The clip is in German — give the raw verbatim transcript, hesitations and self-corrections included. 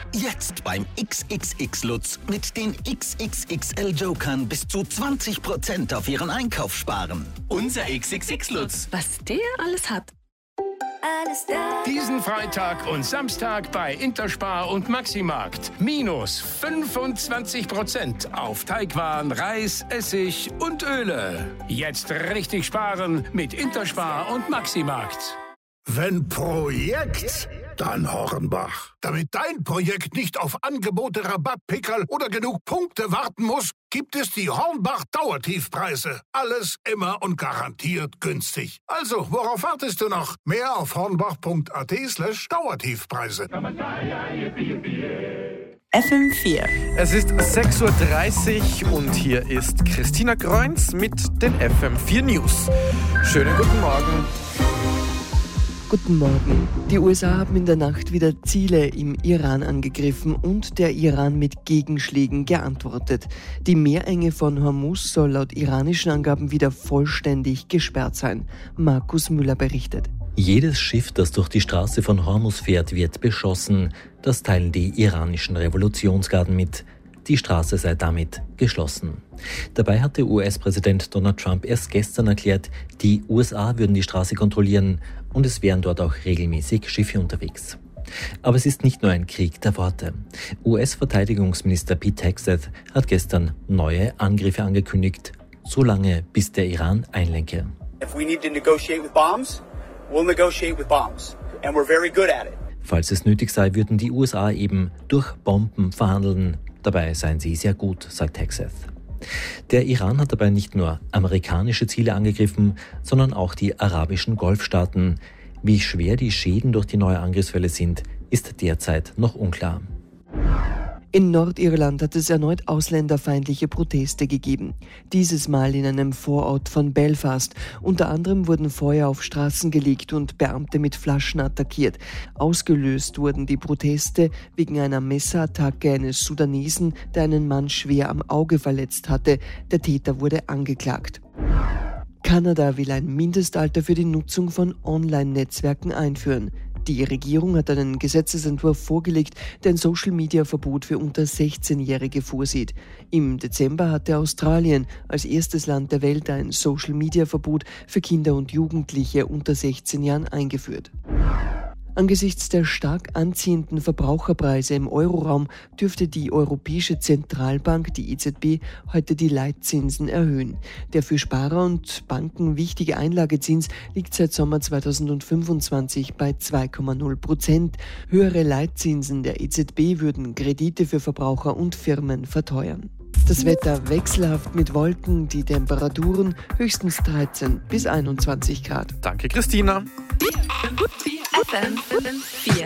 Jetzt beim X X X Lutz mit den X X X L Jokern bis zu zwanzig Prozent auf Ihren Einkauf sparen. Unser X X X Lutz. Was der alles hat. Alles da. Diesen Freitag und Samstag bei Interspar und Maximarkt. Minus fünfundzwanzig Prozent auf Teigwaren, Reis, Essig und Öle. Jetzt richtig sparen mit Interspar und Maximarkt. Wenn Projekt, dann Hornbach. Damit dein Projekt nicht auf Angebote, Rabattpickerl oder genug Punkte warten muss, gibt es die Hornbach-Dauertiefpreise. Alles immer und garantiert günstig. Also, worauf wartest du noch? Mehr auf hornbach.at slash Dauertiefpreise. F M vier. Es ist sechs Uhr dreißig und hier ist Christina Kreunz mit den F M vier News. Schönen guten Morgen. Guten Morgen. Die U S A haben in der Nacht wieder Ziele im Iran angegriffen und der Iran mit Gegenschlägen geantwortet. Die Meerenge von Hormuz soll laut iranischen Angaben wieder vollständig gesperrt sein. Markus Müller berichtet. Jedes Schiff, das durch die Straße von Hormuz fährt, wird beschossen. Das teilen die iranischen Revolutionsgarden mit. Die Straße sei damit geschlossen. Dabei hatte U S-Präsident Donald Trump erst gestern erklärt, die U S A würden die Straße kontrollieren und es wären dort auch regelmäßig Schiffe unterwegs. Aber es ist nicht nur ein Krieg der Worte. U S-Verteidigungsminister Pete Hegseth hat gestern neue Angriffe angekündigt, solange bis der Iran einlenke. If we need to negotiate with bombs, we'll negotiate with bombs, and we're very good at it. Falls es nötig sei, würden die U S A eben durch Bomben verhandeln. Dabei seien sie sehr gut, sagt Hegseth. Der Iran hat dabei nicht nur amerikanische Ziele angegriffen, sondern auch die arabischen Golfstaaten. Wie schwer die Schäden durch die neue Angriffswelle sind, ist derzeit noch unklar. In Nordirland hat es erneut ausländerfeindliche Proteste gegeben. Dieses Mal in einem Vorort von Belfast. Unter anderem wurden Feuer auf Straßen gelegt und Beamte mit Flaschen attackiert. Ausgelöst wurden die Proteste wegen einer Messerattacke eines Sudanesen, der einen Mann schwer am Auge verletzt hatte. Der Täter wurde angeklagt. Kanada will ein Mindestalter für die Nutzung von Online-Netzwerken einführen. Die Regierung hat einen Gesetzesentwurf vorgelegt, der ein Social-Media-Verbot für unter sechzehnjährige vorsieht. Im Dezember hatte Australien als erstes Land der Welt ein Social-Media-Verbot für Kinder und Jugendliche unter sechzehn Jahren eingeführt. Angesichts der stark anziehenden Verbraucherpreise im Euroraum dürfte die Europäische Zentralbank, die E Z B, heute die Leitzinsen erhöhen. Der für Sparer und Banken wichtige Einlagezins liegt seit Sommer zweitausendfünfundzwanzig bei zwei Komma null Prozent. Höhere Leitzinsen der E Z B würden Kredite für Verbraucher und Firmen verteuern. Das Wetter wechselhaft mit Wolken, die Temperaturen höchstens dreizehn bis einundzwanzig Grad. Danke, Christina. F M vier.